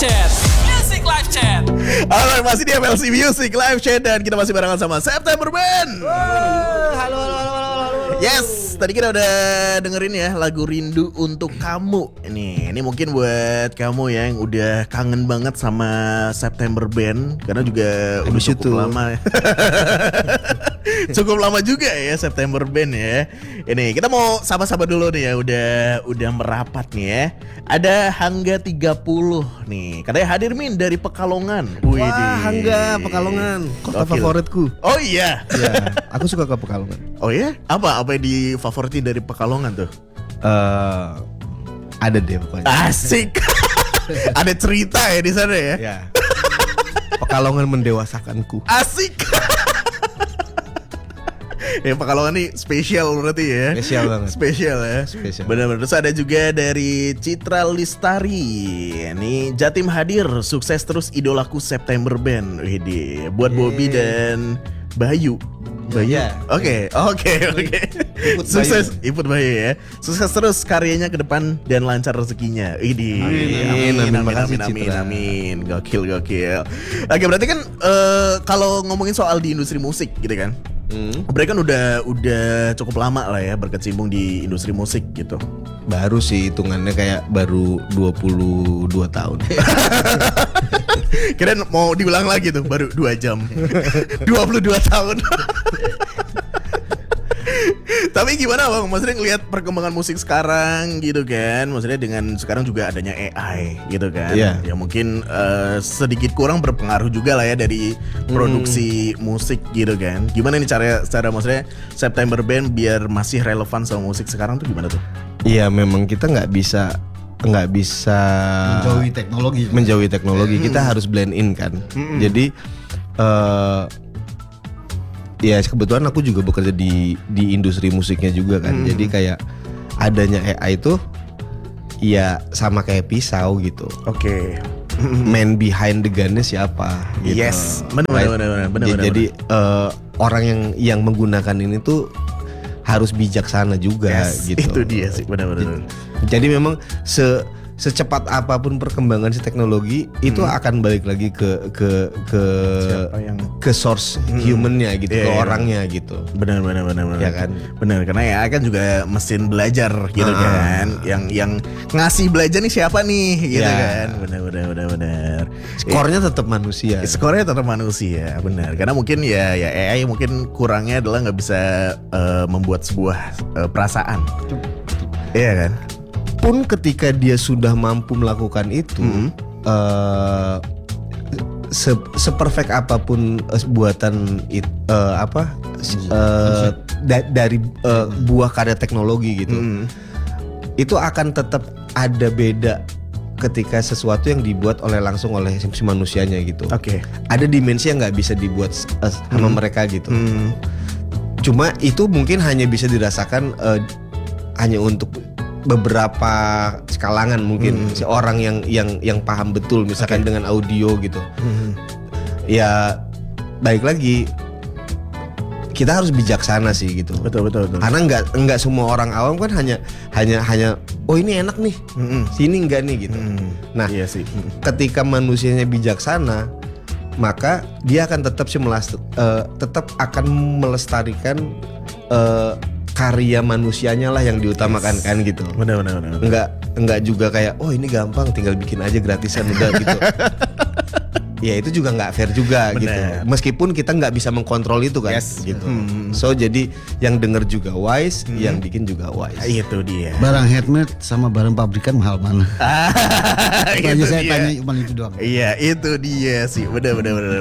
Chat. Music Live Chat. Alright, masih di MLC Music Live Chat dan kita masih barengan sama September Band. Halo. Yes, tadi kita udah dengerin ya lagu Rindu Untuk Kamu. Ini mungkin buat kamu yang udah kangen banget sama September Band karena juga udah cukup lama. Cukup lama juga ya September Band ya. Ini kita mau sapa-sapa dulu nih ya, udah merapat nih ya. Ada Hangga 30 nih. Katanya hadir Min dari Pekalongan. Wah, Hangga Pekalongan, kota favoritku. Oh iya. Ya, aku suka ke Pekalongan. Oh ya? Apa yang difavoritin dari Pekalongan tuh? Ada deh pokoknya. Asik. Ada cerita ya di sana ya? Ya. Pekalongan mendewasakanku. Asik. Ya Pekalongan nih spesial berarti ya. Spesial banget. Spesial ya. Spesial. Benar-benar. Terus ada juga dari Citra Listari. Ini Jatim hadir, sukses terus idolaku September Band. Widih. Buat Bobby dan Bayu. Bayu. Ya. Oke. Iput Sukses Iput Bayu ya. Sukses terus karyanya ke depan dan lancar rezekinya. Widih. Amin. Gokil. Oke, berarti kan kalau ngomongin soal di industri musik gitu kan. Mereka kan udah cukup lama lah ya berkecimpung di industri musik gitu. Baru sih hitungannya kayak baru 22 tahun. Kirain mau diulang lagi tuh baru 2 jam. 22 tahun. Tapi gimana Bang? Maksudnya ngelihat perkembangan musik sekarang gitu kan. Maksudnya dengan sekarang juga adanya AI gitu kan. Yeah. Ya mungkin sedikit kurang berpengaruh juga lah ya dari produksi musik gitu kan. Gimana nih cara maksudnya September Band biar masih relevan sama musik sekarang tuh gimana tuh? Iya, memang kita nggak bisa menjauhi teknologi. Kita harus blend in kan. Jadi ya kebetulan aku juga bekerja di industri musiknya juga kan. Jadi kayak adanya AI itu ya sama kayak pisau gitu. Oke. Man behind the gun-nya siapa gitu. Yes, benar. Jadi orang yang menggunakan ini tuh harus bijaksana juga gitu. Itu dia sih, benar. Jadi memang secepat apapun perkembangan si teknologi itu akan balik lagi ke Siapa yang ke source humannya gitu, ke orangnya gitu. Benar. Ya kan? Benar, karena ya kan juga mesin belajar gitu kan. Yang ngasih belajar nih siapa nih gitu kan. Benar. Skornya tetap manusia. Skornya tetap manusia, benar. Karena mungkin ya AI mungkin kurangnya adalah nggak bisa membuat sebuah perasaan. Iya kan? Pun ketika dia sudah mampu melakukan itu, seperfect apapun buatan dari buah karya teknologi gitu, itu akan tetap ada beda ketika sesuatu yang dibuat langsung oleh si manusianya gitu. Oke. Ada dimensi yang nggak bisa dibuat sama mereka gitu. Cuma itu mungkin hanya bisa dirasakan hanya untuk beberapa kalangan mungkin seorang yang paham betul misalkan dengan audio gitu. Ya baik lagi kita harus bijaksana sih gitu. Betul. Karena nggak semua orang awam kan hanya oh ini enak nih, sini enggak nih gitu. Nah, iya sih. ketika manusianya bijaksana, maka dia akan tetap akan melestarikan karya manusianya lah yang diutamakan kan gitu. Benar. Enggak juga kayak oh ini gampang tinggal bikin aja gratisan udah gitu. Ya itu juga nggak fair juga. Bener. Gitu. Meskipun kita nggak bisa mengkontrol itu kan. Yes. Gitu. So jadi yang denger juga wise, yang bikin juga wise. Itu dia. Barang handmade sama barang pabrikan mahal mana? Itu aja saya tanya cuma itu doang. Iya, itu dia sih. Benar.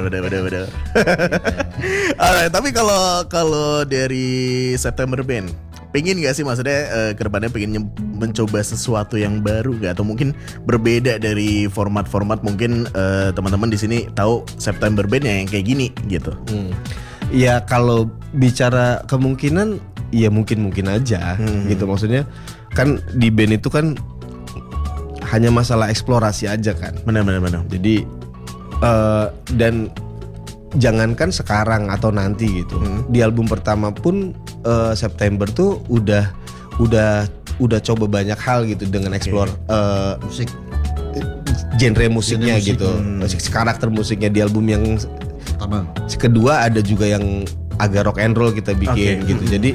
Alright, tapi kalau dari September Band, pengen gak sih maksudnya kedepannya pengen mencoba sesuatu yang baru gak? Atau mungkin berbeda dari format-format mungkin teman-teman di sini tahu September Band yang kayak gini gitu. Ya kalau bicara kemungkinan ya mungkin aja gitu. Maksudnya kan di band itu kan hanya masalah eksplorasi aja kan. Benar. Jadi dan jangankan sekarang atau nanti gitu. Di album pertama pun September tuh udah coba banyak hal gitu dengan explore musik. genre musiknya Genre musik. gitu, karakter musiknya di album yang Abang. kedua ada juga yang agak rock and roll kita bikin Oke. gitu. Jadi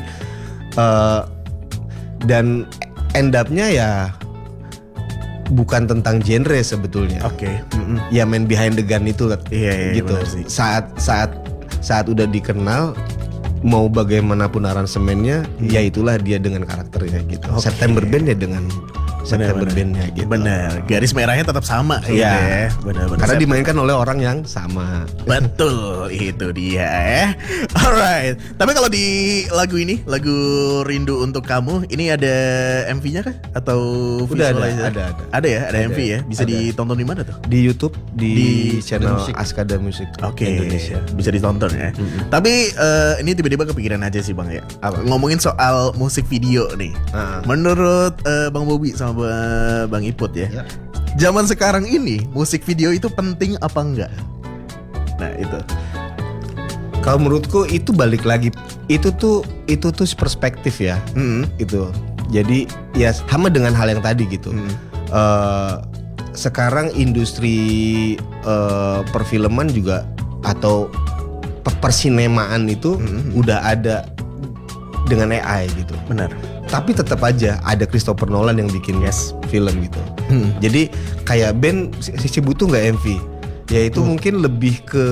dan end up-nya ya bukan tentang genre sebetulnya. Oke. Ya main behind the gun itu Iya, gitu. benar sih. Saat udah dikenal, mau bagaimanapun aransemennya, ya itulah dia dengan karakternya gitu. Oke. September Band ya dengan September Benar. Band-nya gitu. Bener, garis merahnya tetap sama gitu Iya. ya. Benar-benar. Karena dimainkan oleh orang yang sama. Betul, itu dia ya. Alright. Tapi kalau di lagu ini, lagu Rindu Untuk Kamu, ini ada MV-nya kah? Atau Udah visualizer? ada. Ada ya, ada MV ya. Bisa Ada. ditonton di mana tuh? Di YouTube di channel Musik. Askada Musik Oke, Indonesia. bisa ditonton ya. Tapi ini tiba-tiba kepikiran aja sih Bang ya. Apa? Ngomongin soal musik video nih. Ah. Menurut Bang Bobby sama Bang Iput ya. Ya. Zaman sekarang ini musik video itu penting apa enggak? Nah, itu. Kalau menurutku itu balik lagi itu tuh perspektif ya. Gitu. Jadi ya sama dengan hal yang tadi gitu. Sekarang industri perfilman juga atau persinemaan itu udah ada dengan AI gitu. Benar. Tapi tetap aja ada Christopher Nolan yang bikin film gitu. Jadi kayak band si butuh nggak MV? Ya itu mungkin lebih ke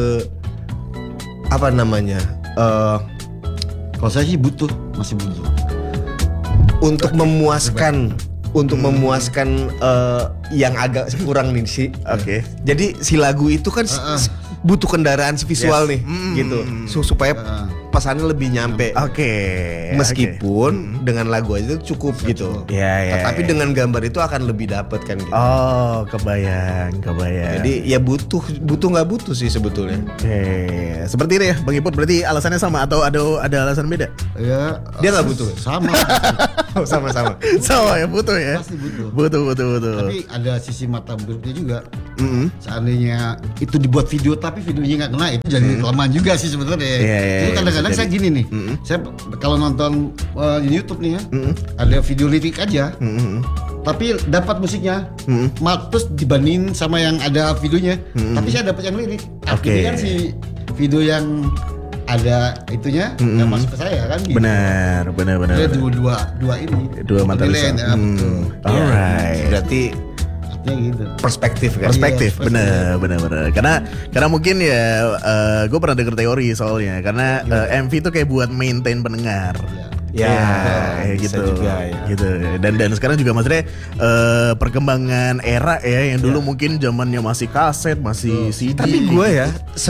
apa namanya? Kalau saya sih masih butuh. Untuk memuaskan yang agak kurang nih sih. Oke. Jadi si lagu itu kan butuh kendaraan visual nih gitu. Supaya pesannya lebih nyampe. Oke. Meskipun dengan lagu aja itu cukup gitu. Ya. Tapi dengan gambar itu akan lebih dapet kan gitu. Oh, kebayang. Jadi ya butuh nggak butuh sih sebetulnya. Oke. Seperti itu ya, Bang Iput. Berarti alasannya sama atau ada alasan beda? Ya, Dia nggak butuh. Sama. Sama-sama. Sama ya, butuh ya. Pasti butuh. Butuh. Tapi ada sisi mata buruknya juga. Seandainya itu dibuat video tapi videonya nggak kena, itu jadi kelemahan juga sih sebenarnya. Iya, Itu kadang-kadang bisa saya gini nih, saya kalau nonton di YouTube nih ya, ada video lirik aja, tapi dapat musiknya, terus dibandingin sama yang ada videonya, tapi saya dapat yang lirik. Artinya kan si video yang ada itunya nggak masuk ke saya kan? Gitu. Benar. Ada dua ini. Dua mata penilaian, lisan. ya, betul. Alright. Berarti Artinya gitu. perspektif kan. Perspektif, Iya, bener. Karena mungkin ya, gue pernah denger teori soalnya. Karena MV itu kayak buat maintain pendengar. Ya, gitu. bisa juga ya. Gitu. Dan sekarang juga maksudnya perkembangan era ya, yang dulu mungkin zamannya masih kaset, masih CD. Tapi gue ya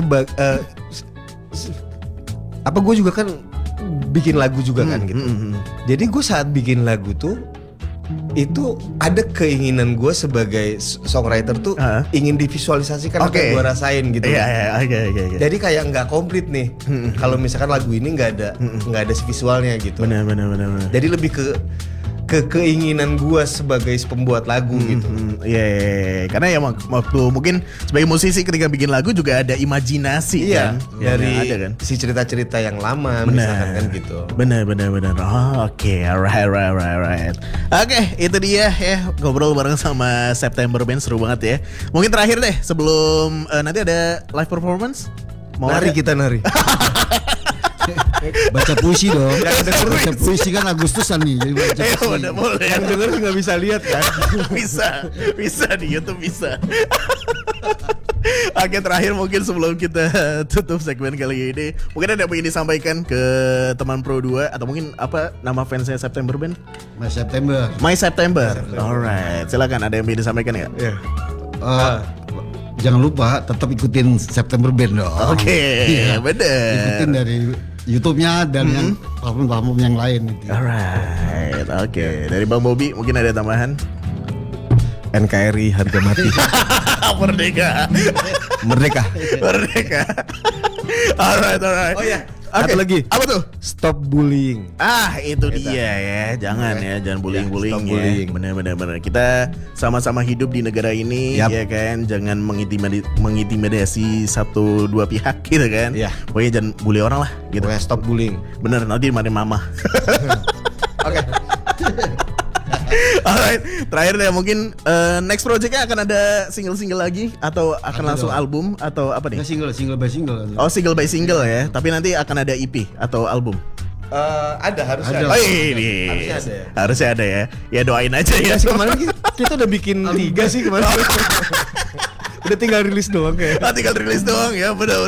gue juga kan bikin lagu juga kan gitu. Jadi gue saat bikin lagu tuh itu ada keinginan gue sebagai songwriter tuh ingin divisualisasikan apa yang gue rasain gitu. Iya. Jadi kayak nggak komplit nih. Kalau misalkan lagu ini nggak ada visualnya gitu. Benar. Jadi lebih ke keinginan gue sebagai pembuat lagu gitu. Iya. Karena ya waktu mungkin sebagai musisi ketika bikin lagu juga ada imajinasi kan. Dari Yang ada kan. si cerita-cerita yang lama misalkan kan gitu. Benar. Oke, alright. Oke, itu dia ya, ngobrol bareng sama September Band, seru banget ya. Mungkin terakhir deh sebelum nanti ada live performance. Nari kita nari. Baca puisi dong. Baca puisi kan Agustusan nih. Jadi baca puisi. Boleh. Yang denger nggak bisa lihat kan? bisa di YouTube bisa. Oke, terakhir mungkin sebelum kita tutup segmen kali ini, mungkin ada yang ingin disampaikan ke teman Pro 2 atau mungkin apa nama fansnya September Band? My September. Alright, silakan, ada yang ingin disampaikan ya? Iya. Jangan lupa tetap ikutin September Band dong. Oke, Iya. bener. Ikutin dari YouTube-nya dan yang platform-platform yang lain gitu. Alright, oke. Dari Bang Bobby mungkin ada tambahan? NKRI harga mati. Merdeka. Merdeka. Alright. Oh ya, Oke. satu lagi. Apa tuh? Stop bullying. Itu dia ya. Jangan bullying-bullying stop ya. bullying. Benar. Kita sama-sama hidup di negara ini ya kan. Jangan mengintimidasi satu dua pihak gitu kan. Iya. Pokoknya jangan bully orang lah gitu. Pokoknya stop bullying. Bener, nanti dimarahin mama. Oke. Alright, terakhir deh mungkin next projectnya akan ada single-single lagi atau akan Ada langsung dong. album atau apa Ya, nih? single by single. Oh, single by single ya. Tapi nanti akan ada EP atau album. Ada harusnya Ada. Oh ada. ini Harusnya ada ya. harusnya ada ya. Ya doain aja ya. Ya sih kemarin kita udah bikin 3 sih kemarin. Udah tinggal rilis doang kayak. Tinggal rilis doang ya. Benar.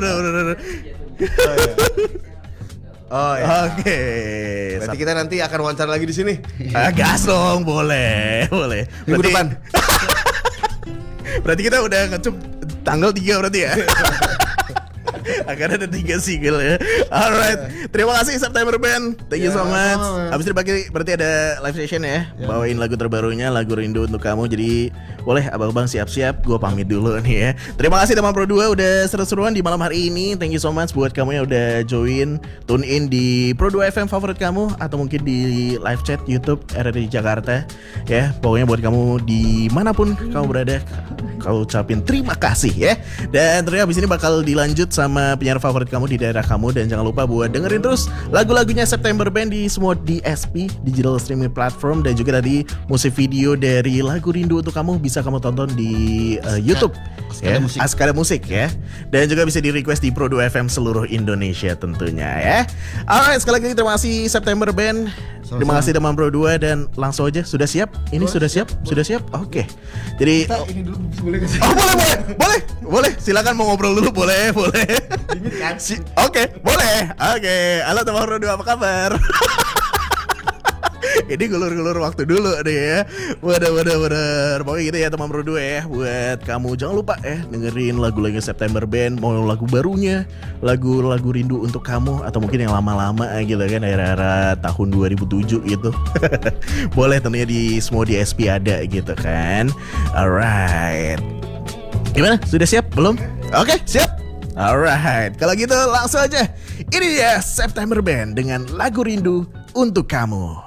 Oh ya. Oke. Berarti kita nanti akan wawancara lagi di sini. Gas dong, boleh. Minggu depan. Berarti kita udah ngecup tanggal 3 berarti ya. Akan ada 3 single ya. Alright, terima kasih September Band. Thank you so much. Habis itu berarti ada live session ya. Bawain lagu terbarunya, lagu Rindu Untuk Kamu. Jadi boleh abang-abang siap-siap. Gue pamit dulu nih ya. Terima kasih teman Pro 2 udah seru-seruan di malam hari ini. Thank you so much buat kamu yang udah join, tune in di Pro 2 FM favorit kamu atau mungkin di live chat YouTube RRI Jakarta ya. Pokoknya buat kamu dimanapun kamu berada, kau ucapin terima kasih ya. Dan ternyata abis ini bakal dilanjut sama penyiar favorit kamu di daerah kamu. Dan jangan lupa buat dengerin terus lagu-lagunya September Band di semua DSP, digital streaming platform. Dan juga tadi musik video dari lagu Rindu Untuk Kamu bisa kamu tonton di YouTube Askada Musik. Askada Musik ya. Dan juga bisa di request di Pro 2 FM seluruh Indonesia tentunya ya. Alright, sekali lagi terima kasih September Band. Terima kasih teman Pro 2 dan langsung aja sudah siap? Ini sudah siap? Sudah siap? Oke. Jadi Ini dulu boleh nggak sih? oh, boleh. Silakan mau ngobrol dulu, boleh. Oke, boleh. Oke, halo teman Pro 2, apa kabar? Ini gulur-gulur waktu dulu deh ya. Bener. Pokoknya gitu ya teman Pro 2 ya. Buat kamu jangan lupa ya dengerin lagu-lagu September Band. Mau lagu barunya, lagu-lagu Rindu Untuk Kamu, atau mungkin yang lama-lama gitu kan, era-era tahun 2007 gitu. Boleh tentunya di semua DSP ada gitu kan. Alright. Gimana? Sudah siap? Belum? Oke, siap. Alright, kalau gitu langsung aja. Ini dia September Band dengan lagu Rindu Untuk Kamu.